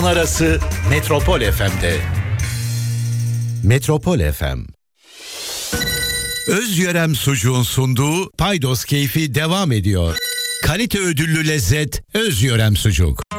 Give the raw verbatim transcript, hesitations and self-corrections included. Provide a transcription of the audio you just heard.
Arası Metropol F M'de. Metropol F M. Özyörem Sucuğun sunduğu Paydos Keyfi devam ediyor. Kalite ödüllü lezzet Özyörem Sucuk.